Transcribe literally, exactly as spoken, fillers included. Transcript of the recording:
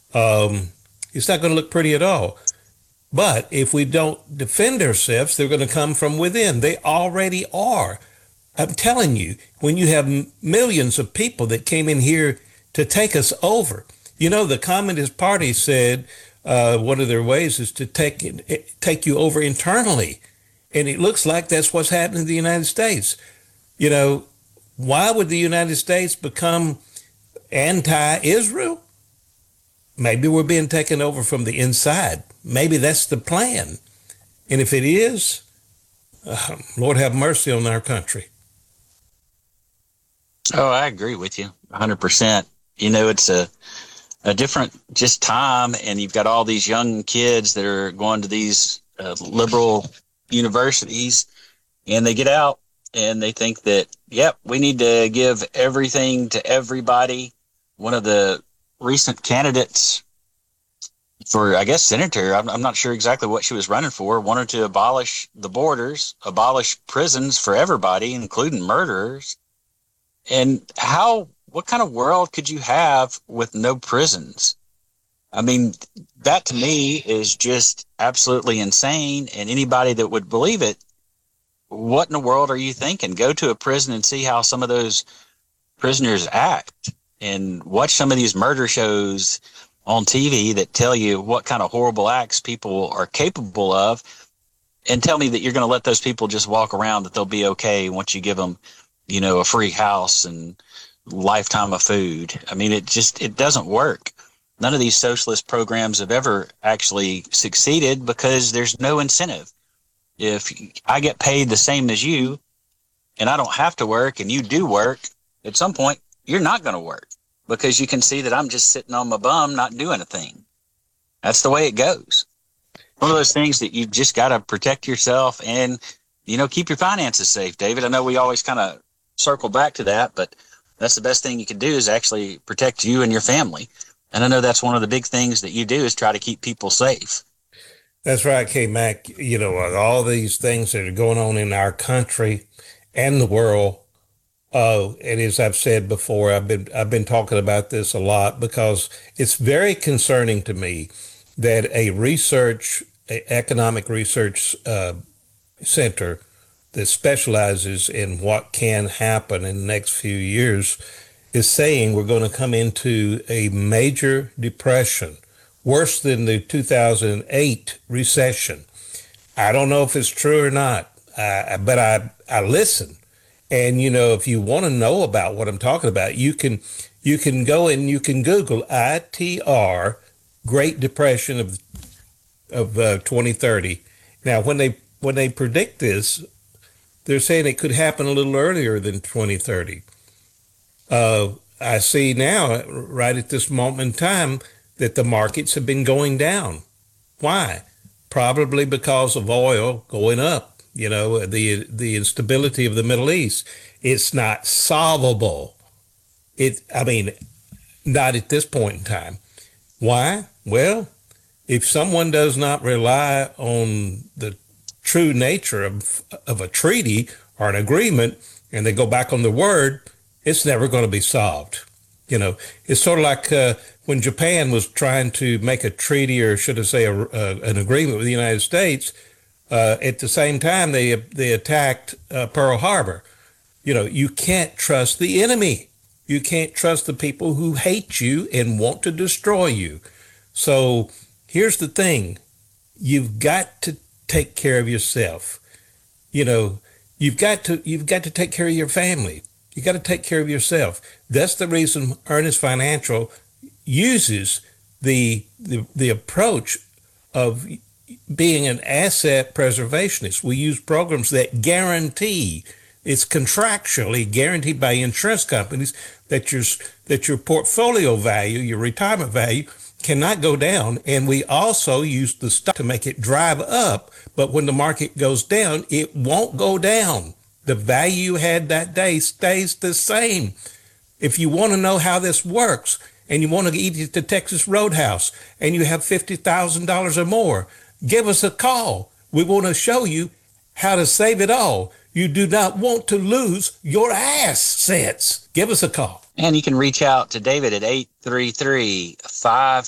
Um, it's not going to look pretty at all. But if we don't defend ourselves, they're going to come from within. They already are. I'm telling you, when you have millions of people that came in here to take us over, you know, the Communist Party said uh, one of their ways is to take take you over internally, and it looks like that's what's happening in the United States. You know, why would the United States become anti-Israel? Maybe we're being taken over from the inside. Maybe that's the plan. And if it is, uh, Lord have mercy on our country. Oh, I agree with you one hundred percent. You know, it's a, a different just time, and you've got all these young kids that are going to these uh, liberal universities, and they get out and they think that, yep, we need to give everything to everybody. One of the recent candidates for, I guess, senator, I'm, I'm not sure exactly what she was running for, wanted to abolish the borders, abolish prisons for everybody, including murderers. And how, what kind of world could you have with no prisons? I mean, that to me is just absolutely insane. And anybody that would believe it, what in the world are you thinking? Go to a prison and see how some of those prisoners act, and watch some of these murder shows on T V that tell you what kind of horrible acts people are capable of, and tell me that you're going to let those people just walk around, that they'll be okay once you give them, you know, a free house and lifetime of food. I mean, it just, it doesn't work. None of these socialist programs have ever actually succeeded because there's no incentive. If I get paid the same as you and I don't have to work and you do work, at some point you're not going to work because you can see that I'm just sitting on my bum not doing a thing. That's the way it goes. One of those things that you've just got to protect yourself and, you know, keep your finances safe, David. I know we always kind of circle back to that, but that's the best thing you can do is actually protect you and your family. And I know that's one of the big things that you do is try to keep people safe. That's right, K Mac. You know, all these things that are going on in our country and the world. Uh, and as I've said before, I've been I've been talking about this a lot because it's very concerning to me that a research, a economic research uh, center that specializes in what can happen in the next few years is saying we're going to come into a major depression, worse than the two thousand eight recession. I don't know if it's true or not, uh, but I, I listen. And, you know, if you want to know about what I'm talking about, you can you can go and you can Google I T R, Great Depression of of uh, twenty thirty. Now, when they when they predict this, they're saying it could happen a little earlier than twenty thirty. Uh, I see now, right at this moment in time, that the markets have been going down. Why? Probably because of oil going up. You know, the the instability of the Middle East. It's not solvable. It, I mean, not at this point in time. Why? Well, if someone does not rely on the true nature of of a treaty or an agreement, and they go back on the word, it's never going to be solved. You know, it's sort of like uh, when Japan was trying to make a treaty, or should I say, a, uh, an agreement with the United States. Uh, at the same time, they they attacked uh, Pearl Harbor. You know, you can't trust the enemy. You can't trust the people who hate you and want to destroy you. So here's the thing: you've got to take care of yourself. You know, you've got to you've got to take care of your family. You got to take care of yourself. That's the reason Earnest Financial uses the the, the approach of being an asset preservationist. We use programs that guarantee, it's contractually guaranteed by insurance companies, that your that your portfolio value, your retirement value, cannot go down. And we also use the stock to make it drive up. But when the market goes down, it won't go down. The value you had that day stays the same. If you want to know how this works, and you want to eat at the Texas Roadhouse, and you have fifty thousand dollars or more, give us a call. We want to show you how to save it all. You do not want to lose your assets. Give us a call. And you can reach out to David at eight three three, five